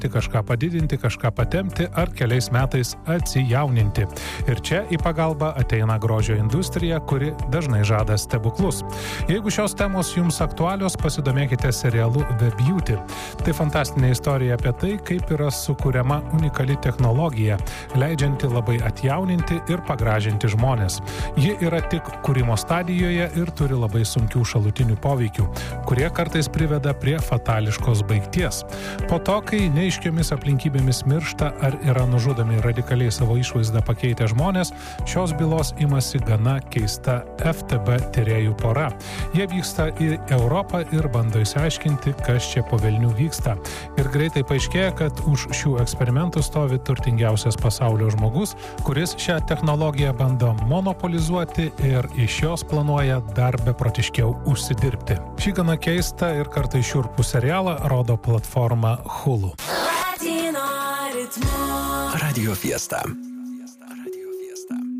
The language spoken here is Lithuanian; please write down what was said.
išaugti, kažką padidinti, kažką patempti ar keliais metais atsijauninti. Ir čia į pagalbą ateina grožio industrija, kuri dažnai žada stebuklus. Jeigu šios temos jums aktualios, pasidomėkite serialu The Beauty. Tai fantastinė istorija apie tai, kaip yra sukuriama unikali technologija, leidžianti labai atjauninti ir pagražinti žmonės. Ji yra tik kūrimo stadijoje ir turi labai sunkių šalutinių poveikių, kurie kartais priveda prie fatališkos baigties. Po to, kai neaiškiomis aplinkybėmis miršta ar yra nužudomi radikaliai savo išvaizdą pakeitę žmonės, šios bylos imasi gana keista FTB tyrėjų pora. Jie vyksta į Europą ir bando išsiaiškinti, kas čia po velnių vyksta. Ir greitai paaiškėja, kad už šių eksperimentų stovi turtingiausias pasaulio žmogus, kuris šią technologiją bando monopolizuoti ir iš jos planuoja dar beprotiškiau užsidirbti. Šį gana keistą ir kartais šiurpų serialą rodo platforma Hulu. Radio Fiesta.